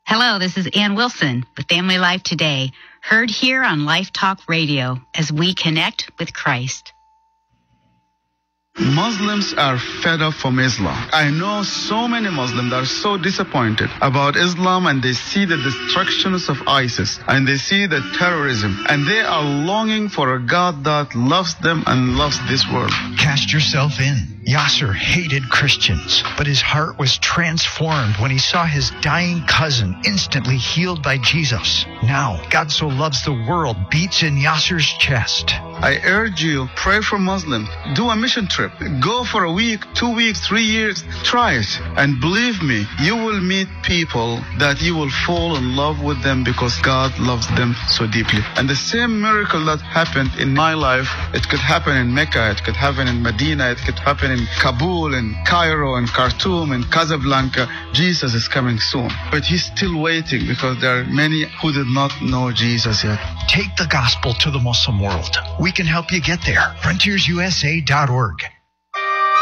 Hello, this is Ann Wilson with Family Life Today, heard here on Life Talk Radio as we connect with Christ. Muslims are fed up from Islam. I know so many Muslims that are so disappointed about Islam, and they see the destructions of ISIS and they see the terrorism, and they are longing for a God that loves them and loves this world. Cast yourself in. Yasser hated Christians, but his heart was transformed when he saw his dying cousin instantly healed by Jesus. Now, God so loves the world beats in Yasser's chest. I urge you, pray for Muslims. Do a mission trip. Go for a week, 2 weeks, 3 years. Try it. And believe me, you will meet people that you will fall in love with them because God loves them so deeply. And the same miracle that happened in my life, it could happen in Mecca, it could happen in Medina, it could happen in Kabul, in Cairo, in Khartoum, in Casablanca. Jesus is coming soon. But he's still waiting because there are many who did not know Jesus yet. Take the gospel to the Muslim world. We can help you get there. FrontiersUSA.org.